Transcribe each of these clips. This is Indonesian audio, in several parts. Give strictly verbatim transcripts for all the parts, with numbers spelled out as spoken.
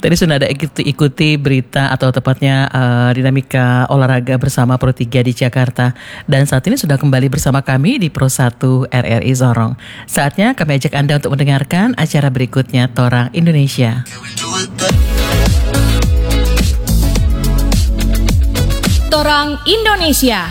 Tadi sudah ada ikuti, ikuti berita atau tepatnya uh, dinamika olahraga bersama Pro tiga di Jakarta. Dan saat ini sudah kembali bersama kami di Pro satu R R I Sorong. Saatnya kami ajak Anda untuk mendengarkan acara berikutnya, Torang Indonesia. Torang Indonesia.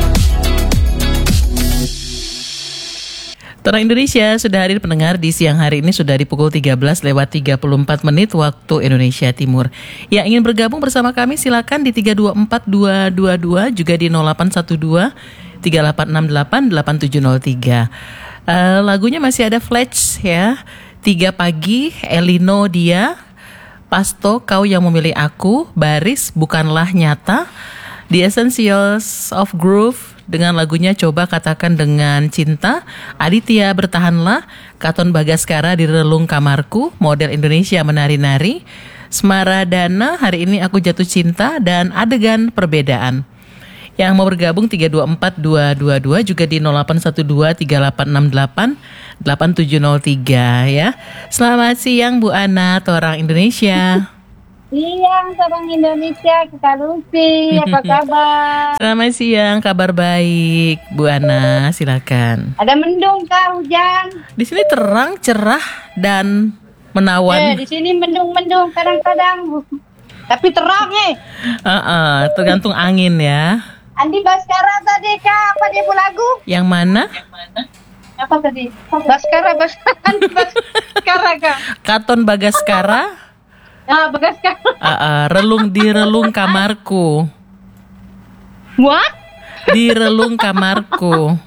Torang Indonesia sudah hadir pendengar di siang hari ini sudah di pukul tiga belas lewat tiga puluh empat menit waktu Indonesia Timur. Yang ingin bergabung bersama kami silakan di tiga dua empat dua dua dua, juga di nol delapan satu dua tiga delapan enam delapan delapan tujuh nol tiga. Uh, lagunya masih ada Fletch ya. Tiga pagi, Elino dia, Pasto kau yang memilih aku, Baris bukanlah nyata, The Essentials of Groove dengan lagunya Coba Katakan Dengan Cinta, Aditya Bertahanlah, Katon Bagaskara di Relung Kamarku, Model Indonesia Menari-Nari, Semaradana Hari Ini Aku Jatuh Cinta, dan Adegan Perbedaan. Yang mau bergabung tiga dua empat dua dua dua, juga di nol delapan satu dua tiga delapan enam delapan delapan tujuh nol tiga ya. Selamat siang Bu Ana, Torang Indonesia. Siang, Torang Indonesia, Kak Lucy, apa kabar? Selamat siang, kabar baik, Bu Ana, silakan. Ada mendung kah, hujan? Di sini terang, cerah, dan menawan. Eh, di sini mendung-mendung kadang-kadang, tapi terang eh. Uh-uh, tergantung angin ya. Andi Baskara tadi kak, apa dia lagu? Yang mana? Apa tadi? Baskara, Baskara, Andi Baskara kak. Katon Bagaskara. Ah, Bagaskara. Uh, uh, relung di relung kamarku. What? Di relung kamarku.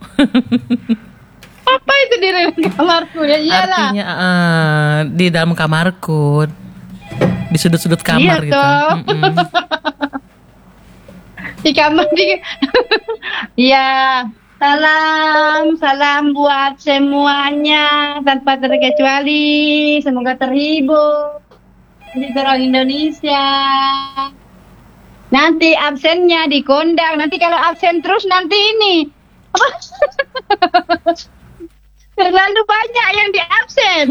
Apa itu di relung kamarku? Ya iyalah. Artinya uh, di dalam kamarku, di sudut-sudut kamar iya, gitu. Di kamar di. Ya. Salam, salam buat semuanya tanpa terkecuali. Semoga terhibur di Torang Indonesia. Nanti absennya dikondang. Nanti kalau absen terus nanti ini terlalu banyak yang di absen.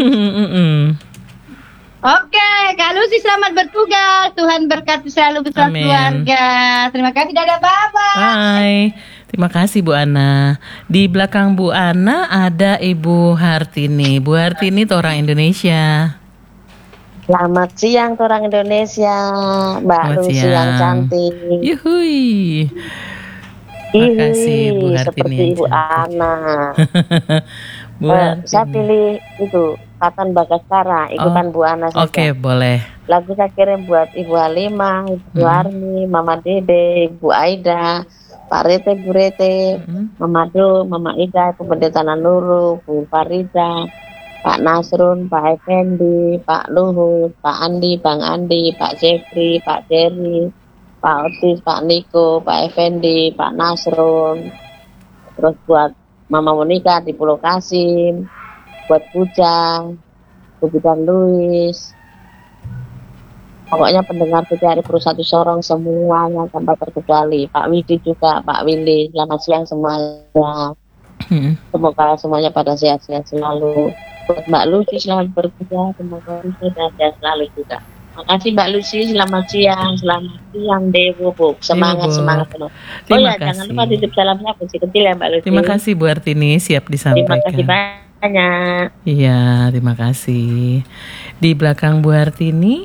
Oke, Kak Lucy selamat bertugas. Tuhan berkati selalu bersama keluarga. Terima kasih, dadah, bye-bye. Bye. Terima kasih Bu Ana. Di belakang Bu Ana ada Ibu Hartini. Bu Hartini, Torang Indonesia. Selamat siang Torang Indonesia, Mbak Lucy yang cantik. Yuhui. Terima kasih Bu Hartini. Seperti Ibu Ana. Bu uh, saya pilih itu Katon Bagaskara, ikutan oh, Bu Ana saja. Oke, okay, boleh. Lagu saya kirim buat Ibu Halimah, Ibu hmm. Armi, Mama Dede, Ibu Aida, Pak Rete, Bu Rete, hmm. Mama Do, Mama Ida, Ibu Pendeta Nanuru, Bu Farida, Pak Nasrun, Pak Effendi, Pak Luhut, Pak Andi, Bang Andi, Pak Jeffrey, Pak Jerry, Pak Otis, Pak Niko, Pak Effendi, Pak Nasrun. Terus buat Mama Monika di Pulau Kasim, buat Bujang, Bu Bidang Luis. Pokoknya pendengar P T R I Pro satu Sorong semuanya tanpa terkecuali. Pak Widi juga, Pak Willy. Selamat siang semuanya. Hmm. Semoga semuanya pada sehat-sehat selalu. Buat Mbak Lucy selamat bertugas, semoga sehat selalu juga. Makasih Mbak Lucy, selamat siang, selamat siang Dewo Bu. Semangat, Dewo. Semangat penuh. Oh ya, kasih. Jangan lupa titip salamnya kecil kecil ya Mbak Lucy. Terima kasih Bu Artini, siap disampaikan. Terima kasih banyak. Iya, terima kasih. Di belakang Bu Artini,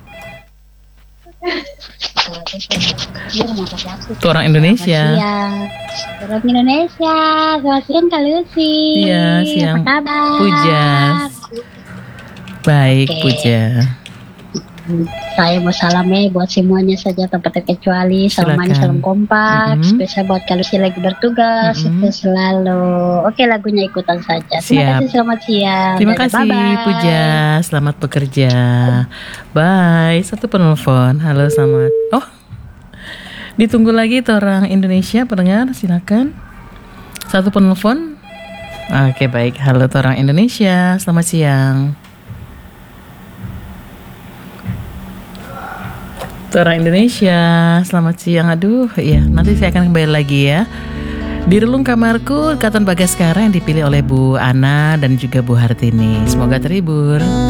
Torang Indonesia. Torang Indonesia. Selamat siang Kak Lucy. Iya, siang. Apa kabar? Pujas. Baik, okay. Puja. Saya mau salamnya buat semuanya saja tanpa terkecuali. Salam manis, salam kompak. Mm-hmm. Spesial buat Kak Lucy lagi bertugas. Mm-hmm. Selalu. Oke, lagunya ikutan saja. Terima kasih, selamat siang. Terima Dadah, kasih bye-bye. Puja. Selamat bekerja. Bye. Satu penelpon. Halo, selamat. Oh, ditunggu lagi Torang Indonesia pendengar, silakan. Satu penelpon. Oke, baik. Halo Torang Indonesia, selamat siang. Torang Indonesia, selamat siang. Aduh, ya nanti saya akan kembali lagi ya. Di Relung Kamarku, Katon Bagaskara yang dipilih oleh Bu Ana dan juga Bu Hartini. Semoga terhibur.